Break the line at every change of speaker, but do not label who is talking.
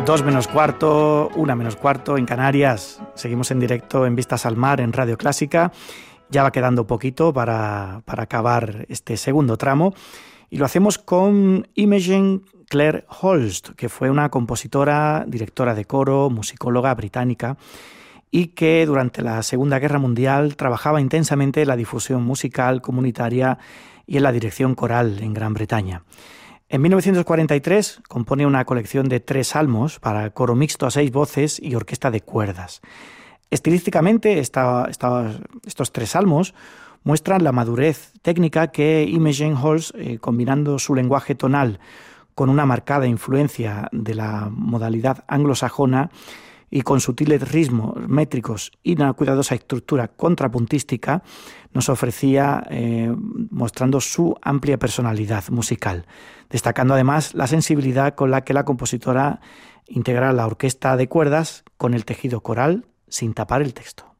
2 menos cuarto, 1 menos cuarto en Canarias. Seguimos en directo en Vistas al Mar en Radio Clásica. Ya va quedando poquito para acabar este segundo tramo. Y lo hacemos con Imogen Clare Holst, que fue una compositora, directora de coro, musicóloga británica y que durante la Segunda Guerra Mundial trabajaba intensamente en la difusión musical comunitaria y en la dirección coral en Gran Bretaña. En 1943 compone una colección de 3 salmos para coro mixto a 6 voces y orquesta de cuerdas. Estilísticamente, estos 3 salmos muestran la madurez técnica que Imogen Holst, combinando su lenguaje tonal con una marcada influencia de la modalidad anglosajona y con sutiles ritmos métricos y una cuidadosa estructura contrapuntística, nos ofrecía mostrando su amplia personalidad musical, destacando además la sensibilidad con la que la compositora integra la orquesta de cuerdas con el tejido coral sin tapar el texto.